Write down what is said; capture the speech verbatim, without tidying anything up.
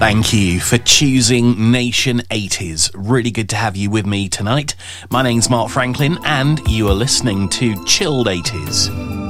Thank you for choosing Nation eighties. Really good to have you with me tonight. My name's Mark Franklin and you are listening to Chilled eighties.